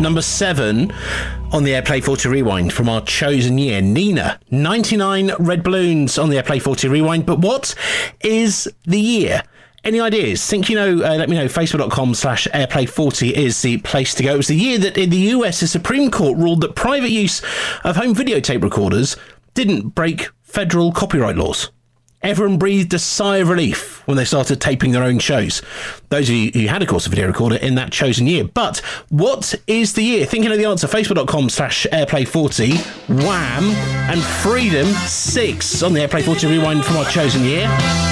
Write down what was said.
Number 7 on the Airplay 40 Rewind from our chosen year, Nina. 99 red balloons on the Airplay 40 Rewind. But what is the year? Any ideas? Think you know, let me know. Facebook.com/Airplay40 is the place to go. It was the year that in the US, the Supreme Court ruled that private use of home videotape recorders didn't break federal copyright laws. Everyone breathed a sigh of relief when they started taping their own shows. Those of you who had, of course, a video recorder in that chosen year. But what is the year? Think you know the answer. Facebook.com/Airplay40, Wham, and Freedom 6 on the Airplay 40 Rewind from our chosen year.